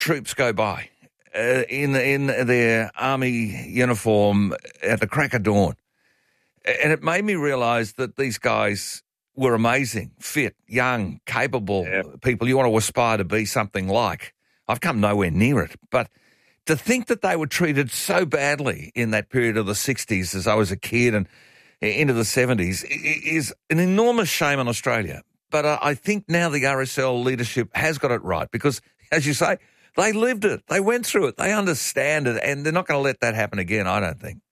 troops go by in their army uniform at the crack of dawn. And it made me realise that these guys were amazing, fit, young, capable people you want to aspire to be something like. I've come nowhere near it. But to think that they were treated so badly in that period of the 60s as I was a kid and into the 70s is an enormous shame on Australia. But I think now the RSL leadership has got it right because, as you say, they lived it. They went through it. They understand it, and they're not going to let that happen again, I don't think.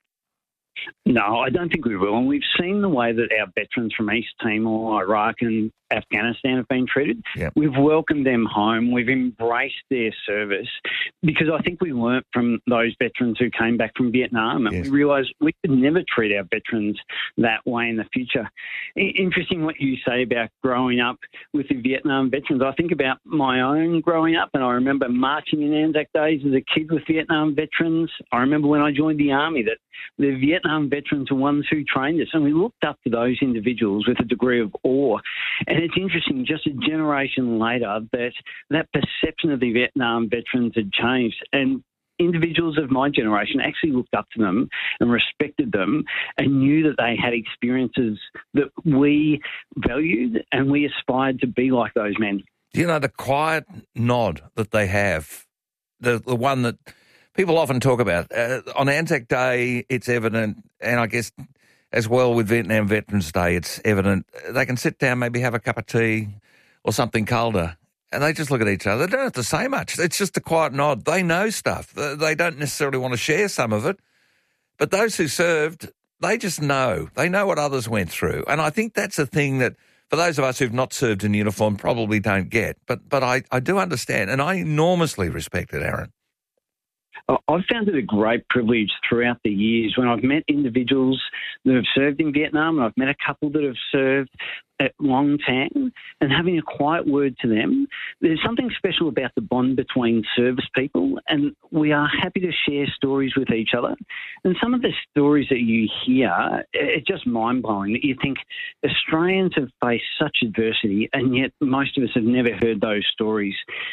No, I don't think we will. And we've seen the way that our veterans from East Timor, Iraq and Afghanistan have been treated. Yep. We've welcomed them home. We've embraced their service because I think we learnt from those veterans who came back from Vietnam and we realised we could never treat our veterans that way in the future. Interesting what you say about growing up with the Vietnam veterans. I think about my own growing up and I remember marching in Anzac Days as a kid with Vietnam veterans. I remember when I joined the Army that the Vietnam veterans were ones who trained us and we looked up to those individuals with a degree of awe. And it's interesting, just a generation later, that perception of the Vietnam veterans had changed. And individuals of my generation actually looked up to them and respected them and knew that they had experiences that we valued and we aspired to be like those men. You know, the quiet nod that they have, the one that people often talk about. On Anzac Day, it's evident, and I guess as well with Vietnam Veterans Day, it's evident. They can sit down, maybe have a cup of tea or something colder, and they just look at each other. They don't have to say much. It's just a quiet nod. They know stuff. They don't necessarily want to share some of it, but those who served, they just know. They know what others went through, and I think that's a thing that for those of us who've not served in uniform probably don't get. But I do understand, and I enormously respect it, Aaron. I've found it a great privilege throughout the years when I've met individuals that have served in Vietnam and I've met a couple that have served at Long Tan and having a quiet word to them. There's something special about the bond between service people and we are happy to share stories with each other. And some of the stories that you hear, it's just mind-blowing that you think Australians have faced such adversity and yet most of us have never heard those stories.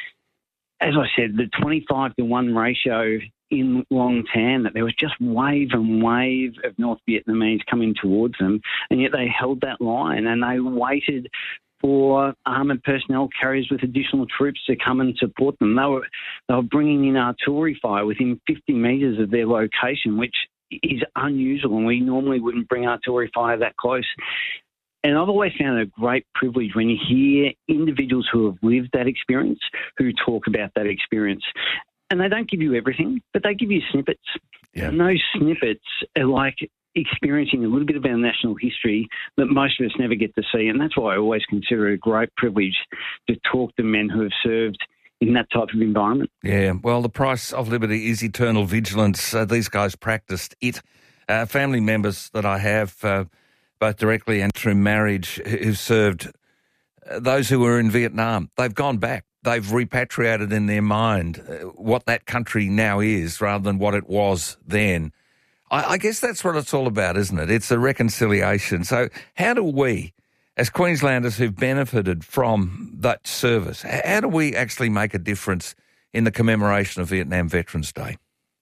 As I said, the 25-to-1 ratio in Long Tan, that there was just wave and wave of North Vietnamese coming towards them, and yet they held that line and they waited for armoured personnel carriers with additional troops to come and support them. They were bringing in artillery fire within 50 metres of their location, which is unusual, and we normally wouldn't bring artillery fire that close. And I've always found it a great privilege when you hear individuals who have lived that experience, who talk about that experience. And they don't give you everything, but they give you snippets. Yeah. And those snippets are like experiencing a little bit of our national history that most of us never get to see. And that's why I always consider it a great privilege to talk to men who have served in that type of environment. Yeah, well, the price of liberty is eternal vigilance. These guys practiced it. Family members that I have, both directly and through marriage, who've served, those who were in Vietnam, they've gone back. They've repatriated in their mind what that country now is rather than what it was then. I guess that's what it's all about, isn't it? It's a reconciliation. So how do we, as Queenslanders who've benefited from that service, how do we actually make a difference in the commemoration of Vietnam Veterans Day?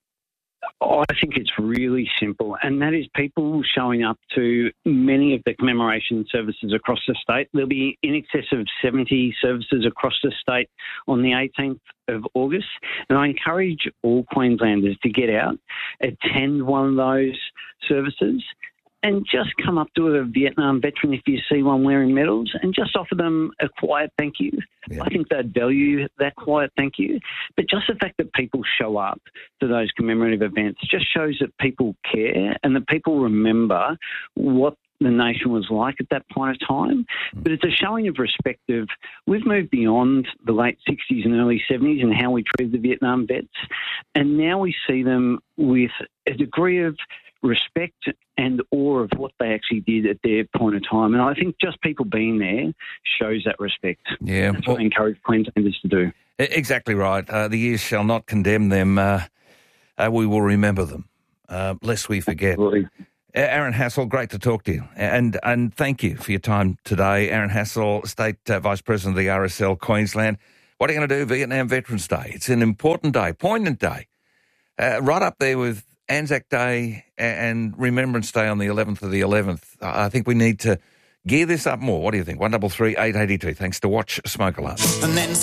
I think it's really simple, and that is people showing up to many of the commemoration services across the state. There'll be in excess of 70 services across the state on the 18th of August, and I encourage all Queenslanders to get out, attend one of those services, and just come up to a Vietnam veteran if you see one wearing medals and just offer them a quiet thank you. Yeah. I think they'd value that quiet thank you. But just the fact that people show up to those commemorative events just shows that people care and that people remember what the nation was like at that point of time. But it's a showing of respect of we've moved beyond the late 60s and early 70s and how we treated the Vietnam vets. And now we see them with a degree of respect and awe of what they actually did at their point of time. And I think just people being there shows that respect. Yeah. That's what I encourage Queenslanders to do. Exactly right. The years shall not condemn them. We will remember them, lest we forget. Absolutely. Aaron Hassell, great to talk to you. And thank you for your time today. Aaron Hassell, State Vice President of the RSL Queensland. What are you going to do? Vietnam Veterans Day. It's an important day, poignant day. Right up there with Anzac Day and Remembrance Day on the 11th of the 11th. I think we need to gear this up more. What do you think? 133 882. Thanks to Watch Smoke Alarm. And then